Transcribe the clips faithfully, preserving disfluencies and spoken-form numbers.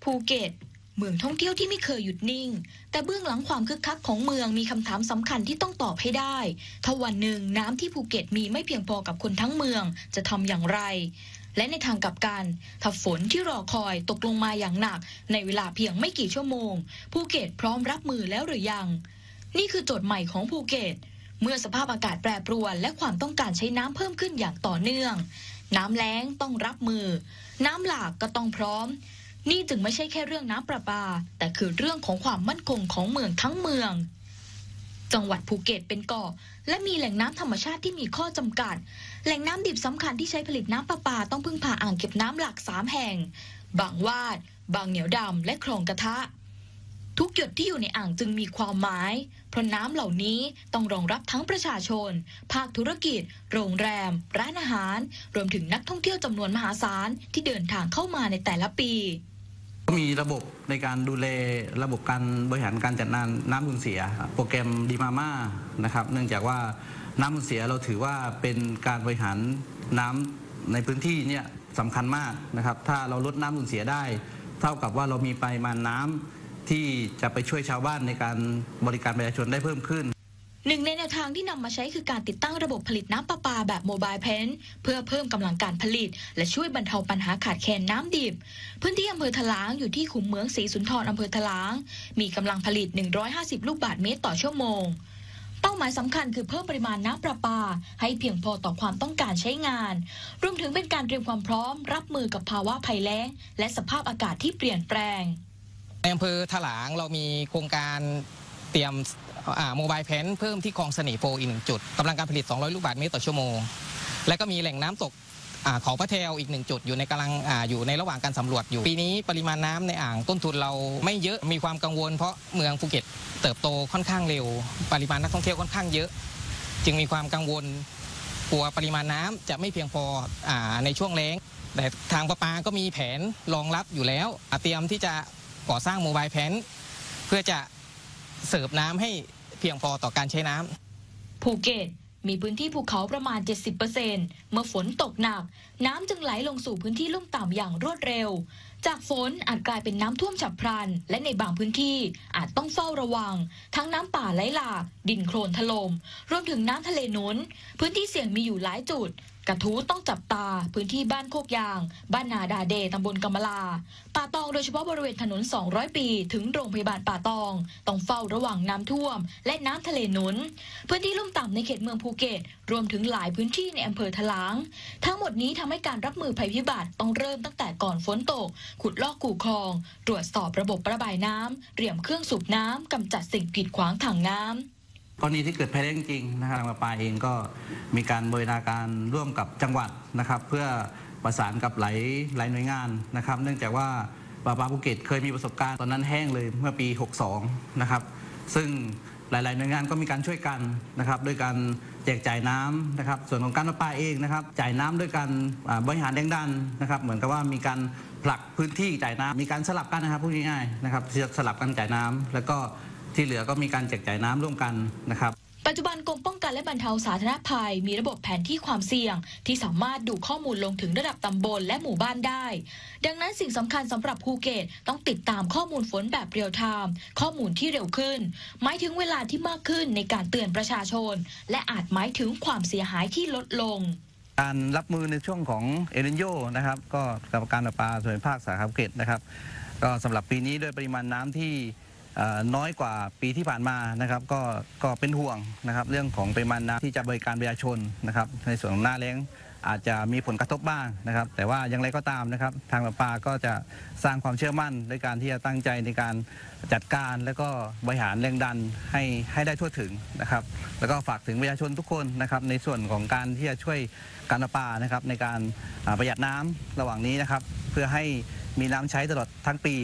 ภูเก็ตเมืองท่องเที่ยวที่ไม่เคยหยุดนิ่งแต่เบื้องหลังความคึกคักของเมืองมีคำถามสำคัญที่ต้องตอบให้ได้ถ้าวันหนึ่งน้ำที่ภูเก็ตมีไม่เพียงพอกับคนทั้งเมืองจะทำอย่างไรและในทางกลับกันถ้าฝนที่รอคอยตกลงมาอย่างหนักในเวลาเพียงไม่กี่ชั่วโมงภูเก็ตพร้อมรับมือแล้วหรือยังนี่คือโจทย์ใหม่ของภูเก็ตเมื่อสภาพอากาศแปรปรวนและความต้องการใช้น้ำเพิ่มขึ้นอย่างต่อเนื่องน้ำแล้งต้องรับมือน้ำหลากก็ต้องพร้อมนี่จึงไม่ใช่แค่เรื่องน้ำประปาแต่คือเรื่องของความมั่นคงของเมืองทั้งเมืองจังหวัดภูเก็ตเป็นเกาะและมีแหล่งน้ำธรรมชาติที่มีข้อจำกัดแหล่งน้ำดิบสำคัญที่ใช้ผลิตน้ำประปาต้องพึ่งพาอ่างเก็บน้ำหลักสามแห่งบางวาดบางเหนียวดำและคลองกระทะทุกหยดที่อยู่ในอ่างจึงมีความหมายเพราะน้ำเหล่านี้ต้องรองรับทั้งประชาชนภาคธุรกิจโรงแรมร้านอาหารรวมถึงนักท่องเที่ยวจำนวนมหาศาลที่เดินทางเข้ามาในแต่ละปีก็มีระบบในการดูแลระบบการบริหารการจัดการน้ำสูญเสียโปรแกรมดีมาม่านะครับเนื่องจากว่าน้ำสูญเสียเราถือว่าเป็นการบริหารน้ำในพื้นที่เนี่ยสำคัญมากนะครับถ้าเราลดน้ำสูญเสียได้เท่ากับว่าเรามีปริมาณน้ำที่จะไปช่วยชาวบ้านในการบริการประชาชนได้เพิ่มขึ้นหนึ่งในแนวทางที่นำมาใช้คือการติดตั้งระบบผลิตน้ำประปาแบบโมบายเพนเพื่อเพิ่มกำลังการผลิตและช่วยบรรเทาปัญหาขาดแคลนน้ำดิบพื้นที่อำเภอถลางอยู่ที่ขุมเหมืองศรีสุนทรอำเภอถลางมีกำลังผลิตหนึ่งร้อยห้าสิบลูกบาศก์เมตรต่อชั่วโมงเป้าหมายสำคัญคือเพิ่มปริมาณน้ำประปาให้เพียงพอต่อความต้องการใช้งานรวมถึงเป็นการเตรียมความพร้อมรับมือกับภาวะภัยแล้งและสภาพอากาศที่เปลี่ยนแปลงในอำเภอถลางเรามีโครงการเตรียมโมบายแพนเพิ่มที่คลองสนีโฟอีกหนึ่งจุดกำลังการผลิตสองร้อยลูกบาศก์เมตรต่อชั่วโมงและก็มีแหล่งน้ำตกเขาพระเทลอีกหนึ่งจุดอยู่ในกำลังออยู่ในระหว่างการสำรวจอยู่ปีนี้ปริมาณน้ำในอ่างต้นทุนเราไม่เยอะมีความกังวลเพราะเมืองภูเก็ตเติบโตค่อนข้างเร็วปริมาณนักท่องเที่ยวค่อนข้างเยอะจึงมีความกังวลกลัวปริมาณน้ำจะไม่เพียงพอในช่วงแล้งแต่ทางประปาก็มีแผนรองรับอยู่แล้วเตรียมที่จะก่อสร้างโมบายแพนเพื่อจะเสิร์ฟน้ำให้เพียงพอต่อการใช้น้ำภูเก็ตมีพื้นที่ภูเขาประมาณ เจ็ดสิบเปอร์เซ็นต์ เมื่อฝนตกหนักน้ำจึงไหลลงสู่พื้นที่ลุ่มต่ำอย่างรวดเร็วจากฝนอาจกลายเป็นน้ำท่วมฉับพลันและในบางพื้นที่อาจต้องเฝ้าระวังทั้งน้ำป่าไหลหลากดินโคลนถล่มรวมถึงน้ำทะเลหนุนพื้นที่เสี่ยงมีอยู่หลายจุดกระทู้ต้องจับตาพื้นที่บ้านโคกยางบ้านนาดาเดตำบลกำมะลาป่าตองโดยเฉพาะบริเวณถนนสองร้อยปีถึงโรงพยาบาลป่าตองต้องเฝ้าระวังน้ำท่วมและน้ำทะเลหนุนพื้นที่ลุ่มต่ำในเขตเมืองภูเก็ตรวมถึงหลายพื้นที่ในอำเภอถลางทั้งหมดนี้ทำให้การรับมือภัยพิบัติต้องเริ่มตั้งแต่ก่อนฝนตกขุดลอกกู่คลองตรวจสอบระบบระบายน้ำเตรียมเครื่องสูบน้ำกำจัดสิ่งกีดขวางทางน้ำกรณีที่เกิดภัยแล้งจริงนะครับทางประปาเองก็มีการบูรณาการร่วมกับจังหวัดนะครับเพื่อประสานกับหลายหลายหน่วยงานนะครับเนื่องจากว่าประปาภูเก็ตเคยมีประสบการณ์ตอนนั้นแห้งเลยเมื่อปีหกสองนะครับซึ่งหลายๆหน่วยงานก็มีการช่วยกันนะครับด้วยการแจกจ่ายน้ำนะครับส่วนของการประปาเองนะครับจ่ายน้ำด้วยการบริหารแรงดันนะครับเหมือนกับว่ามีการผลักพื้นที่จ่ายน้ำมีการสลับกันนะครับพูดง่ายๆนะครับสลับกันจ่ายน้ำแล้วก็ที่เหลือก็มีการแจกจ่ายน้ำร่วมกันนะครับปัจจุบันกรมป้องกันและบรรเทาสาธารณภัยมีระบบแผนที่ความเสี่ยงที่สามารถดูข้อมูลลงถึงระดับตำบลและหมู่บ้านได้ดังนั้นสิ่งสำคัญสำหรับภูเก็ตต้องติดตามข้อมูลฝนแบบเรียลไทม์ข้อมูลที่เร็วขึ้นหมายถึงเวลาที่มากขึ้นในการเตือนประชาชนและอาจหมายถึงความเสียหายที่ลดลงการรับมือในช่วงของเอลนิโญนะครับก็กับการประปาส่วนภาคสาขาภูเก็ตนะครับก็สำหรับปีนี้ด้วยปริมาณน้ำที่น้อยกว่าปีที่ผ่านมานะครับก็ก็เป็นห่วงนะครับเรื่องของปริมาณน้ำที่จะบริการประชาชนนะครับในส่วนของหน้าแล้งอาจจะมีผลกระทบบ้างนะครับแต่ว่าอย่างไรก็ตามนะครับทางประปาก็จะสร้างความเชื่อมั่นในการที่จะตั้งใจในการจัดการและก็บริหารแรงดันให้ให้ได้ทั่วถึงนะครับแล้วก็ฝากถึงประชาชนทุกคนนะครับในส่วนของการที่จะช่วยการประปานะครับในการประหยัดน้ำระหว่างนี้นะครับเพื่อให้มีน้ำใช้ตลอดทั้งปี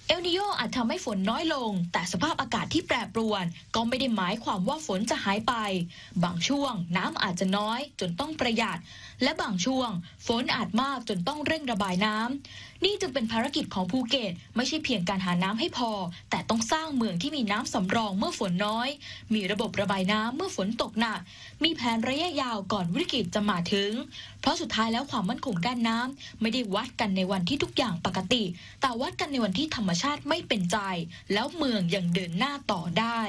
เอลนิโญอาจทำให้ฝนน้อยลงแต่สภาพอากาศที่แปรปรวนก็ไม่ได้หมายความว่าฝนจะหายไปบางช่วงน้ำอาจจะน้อยจนต้องประหยัดและบางช่วงฝนอาจมากจนต้องเร่งระบายน้ำนี่จึงเป็นภารกิจของภูเก็ตไม่ใช่เพียงการหาน้ำให้พอแต่ต้องสร้างเมืองที่มีน้ำสำรองเมื่อฝนน้อยมีระบบระบายน้ำเมื่อฝนตกหนักมีแผนระยะยาวก่อนวิกฤตจะมาถึงเพราะสุดท้ายแล้วความมั่นคงด้านน้ำไม่ได้วัดกันในวันที่ทุกอย่างปกติแต่วัดกันในวันที่ธรรมชาติไม่เป็นใจแล้วเมืองยังเดินหน้าต่อได้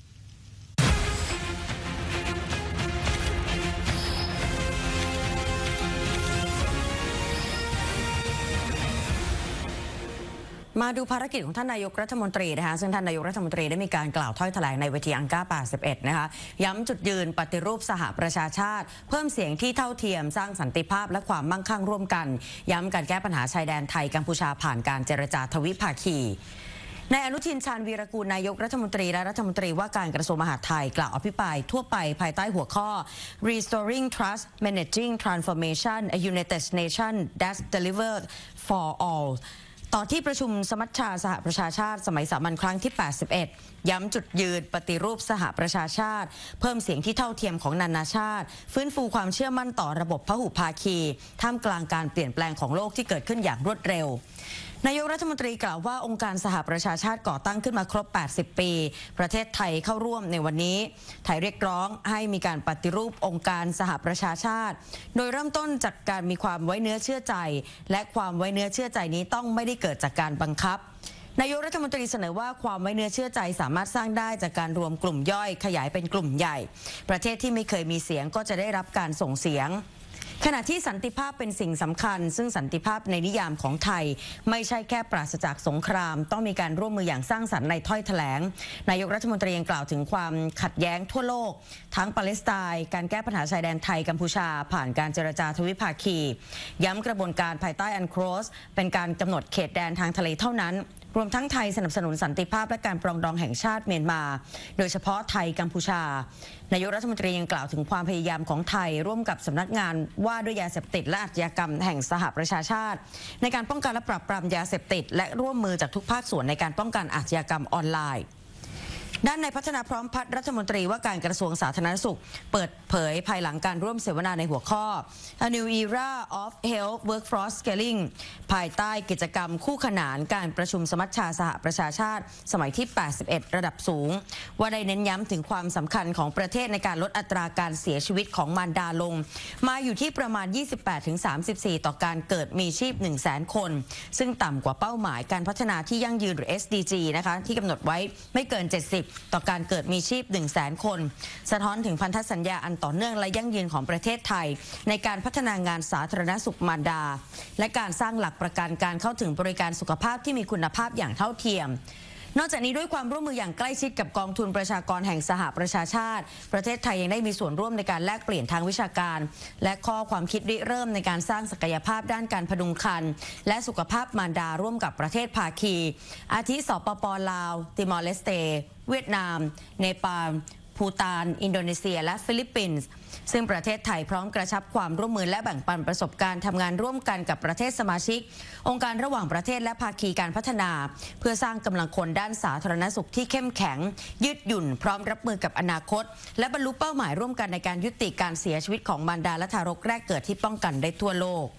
มาดูภารกิจของท่านนายกรัฐมนตรีนะคะซึ่งท่านนายกรัฐมนตรีได้มีการกล่าวถ้อยแถลงในเวทีอังกาแปดสิบเอ็ดนะคะย้ำจุดยืนปฏิรูปสหประชาชาติเพิ่มเสียงที่เท่าเทียมสร้างสันติภาพและความมั่งคั่งร่วมกันย้ำการแก้ปัญหาชายแดนไทยกัมพูชาผ่านการเจรจาทวิภาคีนายอนุทินชาญวีรกูลนายกรัฐมนตรีและรัฐมนตรีว่าการกระทรวงมหาดไทยกล่าวอภิปรายทั่วไปภายใต้หัวข้อ Restoring Trust Managing Transformation a United Nation that Delivered for Allต่อที่ประชุมสมัชชาสหประชาชาติสมัยสามัญครั้งที่แปดสิบเอ็ดย้ำจุดยืนปฏิรูปสหประชาชาติเพิ่มเสียงที่เท่าเทียมของนานาชาติฟื้นฟูความเชื่อมั่นต่อระบบพหุภาคีท่ามกลางการเปลี่ยนแปลงของโลกที่เกิดขึ้นอย่างรวดเร็วนายกรัฐมนตรีกล่าวว่าองค์การสหประชาชาติก่อตั้งขึ้นมาครบแปดสิบปีประเทศไทยเข้าร่วมในวันนี้ไทยเรียกร้องให้มีการปฏิรูปองค์การสหประชาชาติโดยเริ่มต้นจากการมีความไว้เนื้อเชื่อใจและความไว้เนื้อเชื่อใจนี้ต้องไม่ได้เกิดจากการบังคับนายกรัฐมนตรีเสนอว่าความไว้เนื้อเชื่อใจสามารถสร้างได้จากการรวมกลุ่มย่อยขยายเป็นกลุ่มใหญ่ประเทศที่ไม่เคยมีเสียงก็จะได้รับการส่งเสียงขณะที่สันติภาพเป็นสิ่งสำคัญซึ่งสันติภาพในนิยามของไทยไม่ใช่แค่ปราศจากสงครามต้องมีการร่วมมืออย่างสร้างสรรค์ในถ้อยแถลงนายกรัฐมนตรียังกล่าวถึงความขัดแย้งทั่วโลกทั้งปาเลสไตน์การแก้ปัญหาชายแดนไทยกัมพูชาผ่านการเจรจาทวิภาคีย้ำกระบวนการภายใต้อันโครสเป็นการกำหนดเขตแดนทางทะเลเท่านั้นรวมทั้งไทยสนับสนุนสันติภาพและการปรองดองแห่งชาติเมียนมาโดยเฉพาะไทยกัมพูชานายกรัฐมนตรียังกล่าวถึงความพยายามของไทยร่วมกับสำนักงานว่าด้วยยาเสพติดและอาชญากรรมแห่งสหประชาชาติในการป้องกันและปราบปรามยาเสพติดและร่วมมือจากทุกภาคส่วนในการป้องกันอาชญากรรมออนไลน์ด้านในพัฒนาพร้อมพัฒน์รัฐมนตรีว่าการกระทรวงสาธารณสุขเปิดเผยภายหลังการร่วมเสวนาในหัวข้อ A New Era of Health Workforce Scaling ภายใต้กิจกรรมคู่ขนานการประชุมสมัชชาสหประชาชาติสมัยที่แปดสิบเอ็ดระดับสูงว่าได้เน้นย้ำถึงความสำคัญของประเทศในการลดอัตราการเสียชีวิตของมารดาลงมาอยู่ที่ประมาณ ยี่สิบแปดถึงสามสิบสี่ ต่อการเกิดมีชีพ หนึ่งแสน คนซึ่งต่ำกว่าเป้าหมายการพัฒนาที่ยั่งยืนหรือ เอส ดี จี นะคะที่กำหนดไว้ไม่เกินเจ็ดสิบต่อการเกิดมีชีพ หนึ่งแสน คนสะท้อนถึงพันธสัญญาอันต่อเนื่องและยั่งยืนของประเทศไทยในการพัฒนางานสาธารณสุขมารดาและการสร้างหลักประกันการเข้าถึงบริการสุขภาพที่มีคุณภาพอย่างเท่าเทียมนอกจากนี้ด้วยความร่วมมืออย่างใกล้ชิดกับกองทุนประชากรแห่งสหประชาชาติประเทศไทยยังได้มีส่วนร่วมในการแลกเปลี่ยนทางวิชาการและข้อความคิดริเริ่มในการสร้างศักยภาพด้านการพดุงครรภ์และสุขภาพมารดาร่วมกับประเทศภาคีอาทิสปป.ลาวติมอร์เลสเตเวียดนามเนปาลภูฏานอินโดนีเซียและฟิลิปปินส์ซึ่งประเทศไทยพร้อมกระชับความร่วมมือและแบ่งปันประสบการณ์ทำงานร่วมกันกับประเทศสมาชิกองค์การระหว่างประเทศและภาคีการพัฒนาเพื่อสร้างกำลังคนด้านสาธารณสุขที่เข้มแข็งยืดหยุ่นพร้อมรับมือกับอนาคตและบรรลุเป้าหมายร่วมกันในการยุติการเสียชีวิตของมารดาและทารกแรกเกิดที่ป้องกันได้ทั่วโลก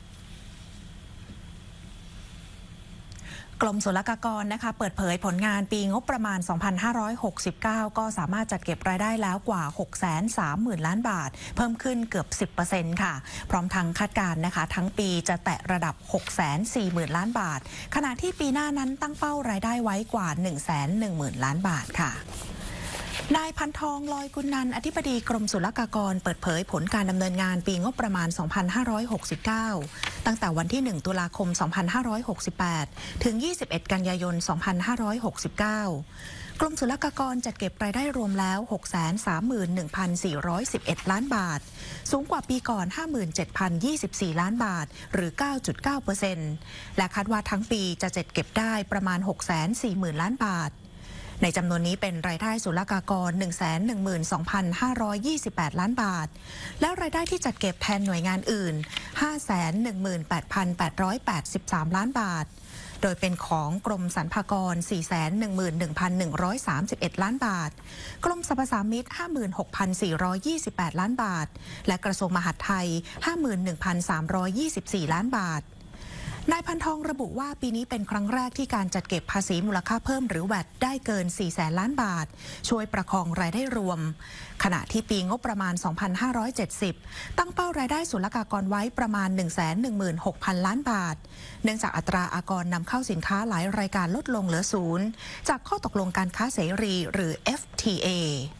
กรมศุลกากรนะคะเปิดเผยผลงานปีงบประมาณ สองพันห้าร้อยหกสิบเก้า ก็สามารถจัดเก็บรายได้แล้วกว่า หกแสนสามหมื่น ล้านบาทเพิ่มขึ้นเกือบ สิบเปอร์เซ็นต์ ค่ะพร้อมทั้งคาดการณ์นะคะทั้งปีจะแตะระดับ หกแสนสี่หมื่น ล้านบาทขณะที่ปีหน้านั้นตั้งเป้ารายได้ไว้กว่า หนึ่งแสนหนึ่งหมื่น ล้านบาทค่ะนายพันทองลอยกุลนันท์อธิบดีกรมศุลกากรเปิดเผยผลการดำเนินงานปีงบประมาณ สองพันห้าร้อยหกสิบเก้า ตั้งแต่วันที่ หนึ่ง ตุลาคม สองพันห้าร้อยหกสิบแปด ถึง ยี่สิบเอ็ด กันยายน สองพันห้าร้อยหกสิบเก้ากรมศุลกากรจัดเก็บรายได้รวมแล้ว หกแสนสามหมื่นหนึ่งพันสี่ร้อยสิบเอ็ด ล้านบาทสูงกว่าปีก่อน ห้าหมื่นเจ็ดพันยี่สิบสี่ ล้านบาทหรือ เก้าจุดเก้าเปอร์เซ็นต์ และคาดว่าทั้งปีจะจัดเก็บได้ประมาณ หกแสนสี่หมื่น ล้านบาทในจำนวนนี้เป็นรายได้ศุลกากร หนึ่งแสนหนึ่งหมื่นสองพันห้าร้อยยี่สิบแปด ล้านบาทและรายได้ที่จัดเก็บแทนหน่วยงานอื่น ห้าแสนหนึ่งหมื่นแปดพันแปดร้อยแปดสิบสาม ล้านบาทโดยเป็นของกรมสรรพากร สี่แสนหนึ่งหมื่นหนึ่งพันหนึ่งร้อยสามสิบเอ็ด ล้านบาทกรมสรรพสามิต ห้าหมื่นหกพันสี่ร้อยยี่สิบแปด ล้านบาทและกระทรวงมหาดไทย ห้าหมื่นหนึ่งพันสามร้อยยี่สิบสี่ ล้านบาทนายพันทองระบุว่าปีนี้เป็นครั้งแรกที่การจัดเก็บภาษีมูลค่าเพิ่มหรือ แวต ได้เกิน สี่แสน ล้านบาทช่วยประคองรายได้รวมขณะที่ปีงบประมาณ สองพันห้าร้อยเจ็ดสิบ ตั้งเป้ารายได้ศุลกากรไว้ประมาณ หนึ่งแสนหนึ่งหมื่นหกพัน ล้านบาทเนื่องจากอัตราอากรนำเข้าสินค้าหลายรายการลดลงเหลือศูนย์จากข้อตกลงการค้าเสรีหรือ เอฟ ที เอ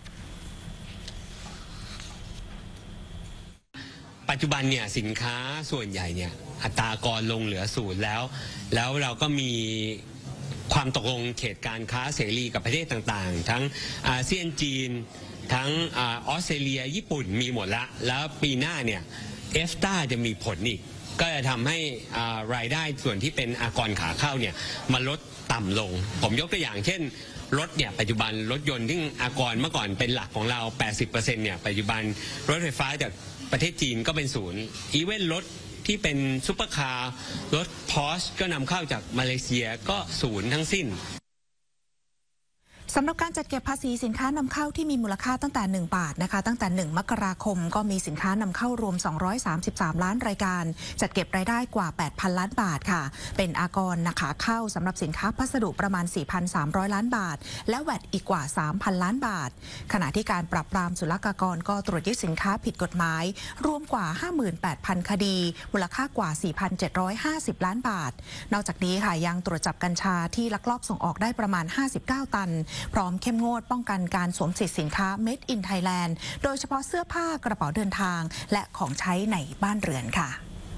ปัจจุบันเนี่ยสินค้าส่วนใหญ่เนี่ยอัตรากรลงเหลือศูนย์แล้วแล้วเราก็มีความตกลงเขตการค้าเสรีกับประเทศต่างๆทั้งอาเซียนจีนทั้งออสเตรเลียญี่ปุ่นมีหมดละแล้วปีหน้าเนี่ยเอฟตาจะมีผลอีกก็จะทำให้รายได้ส่วนที่เป็นอากรขาเข้าเนี่ยมันลดต่ำลงผมยกตัวอย่างเช่นรถเนี่ยปัจจุบันรถยนต์ที่อากรเมื่อก่อนเป็นหลักของเรา แปดสิบเปอร์เซ็นต์ เนี่ยปัจจุบันรถไฟฟ้าจากประเทศจีนก็เป็นศูนย์อีเวนรถที่เป็นซุปเปอร์คาร์รถพอร์ชก็นำเข้าจากมาเลเซียก็ศูนย์ทั้งสิ้นสำหรับการจัดเก็บภาษีสินค้านำเข้าที่มีมูลค่าตั้งแต่หนึ่งบาทนะคะตั้งแต่หนึ่งมกราคมก็มีสินค้านำเข้ารวมสองร้อยสามสิบสามล้านรายการจัดเก็บรายได้กว่า แปดพัน ล้านบาทค่ะเป็นอากรขาเข้าสำหรับสินค้าพัสดุประมาณ สี่พันสามร้อย ล้านบาทและแวตอีกกว่า สามพัน ล้านบาทขณะที่การปราบปรามศุลกากรก็ตรวจยึดสินค้าผิดกฎหมายรวมกว่า ห้าหมื่นแปดพัน คดีมูลค่ากว่า สี่พันเจ็ดร้อยห้าสิบ ล้านบาทนอกจากนี้ค่ะยังตรวจจับกัญชาที่ลักลอบส่งออกได้ประมาณห้าสิบเก้าตันพร้อมเข้มงวดป้องกันการสวมสิทธิสินค้า Made in Thailand โดยเฉพาะเสื้อผ้ากระเป๋าเดินทางและของใช้ในบ้านเรือนค่ะ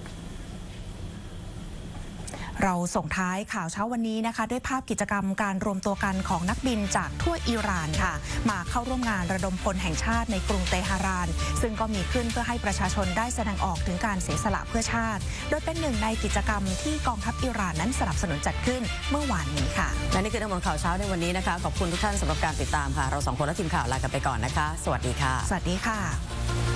เราส่งท้ายข่าวเช้าวันนี้นะคะด้วยภาพกิจกรรมการรวมตัวกันของนักบินจากทั่วอิหร่านค่ะมาเข้าร่วมงานระดมพลแห่งชาติในกรุงเตหะรานซึ่งก็มีขึ้นเพื่อให้ประชาชนได้แสดงออกถึงการเสียสละเพื่อชาติโดยเป็นหนึ่งในกิจกรรมที่กองทัพอิหร่านนั้นสนับสนุนจัดขึ้นเมื่อวานนี้ค่ะและนี่คือทั้งหมดข่าวเช้าในวันนี้นะคะขอบคุณทุกท่านสำหรับการติดตามค่ะเราสองคนและทีมข่าวลากันไปก่อนนะคะสวัสดีค่ะสวัสดีค่ะ